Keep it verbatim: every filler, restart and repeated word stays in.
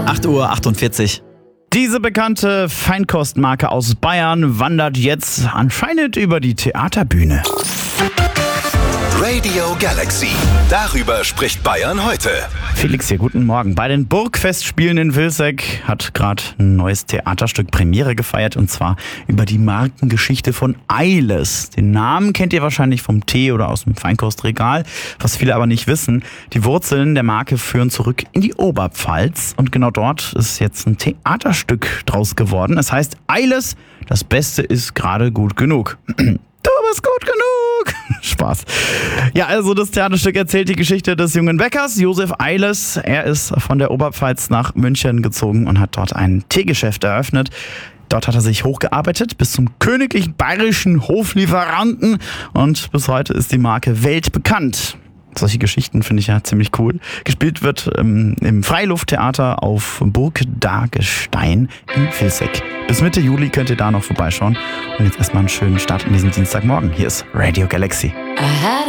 acht Uhr achtundvierzig. Diese bekannte Feinkostmarke aus Bayern wandert jetzt anscheinend über die Theaterbühne. Radio Galaxy. Darüber spricht Bayern heute. Felix hier, guten Morgen. Bei den Burgfestspielen in Vilseck hat gerade ein neues Theaterstück Premiere gefeiert, und zwar über die Markengeschichte von Eiles. Den Namen kennt ihr wahrscheinlich vom Tee oder aus dem Feinkostregal. Was viele aber nicht wissen, die Wurzeln der Marke führen zurück in die Oberpfalz, und genau dort ist jetzt ein Theaterstück draus geworden. Es heißt Eiles, das Beste ist gerade gut genug. Du bist gut genug. Spaß. Ja, also das Theaterstück erzählt die Geschichte des jungen Bäckers Josef Eiles. Er ist von der Oberpfalz nach München gezogen und hat dort ein Teegeschäft eröffnet. Dort hat er sich hochgearbeitet bis zum königlichen bayerischen Hoflieferanten, und bis heute ist die Marke weltbekannt. Solche Geschichten finde ich ja ziemlich cool. Gespielt wird ähm, im Freilufttheater auf Burg Dagestein in Vilseck. Bis Mitte Juli könnt ihr da noch vorbeischauen. Und jetzt erstmal einen schönen Start in diesen Dienstagmorgen. Hier ist Radio Galaxy.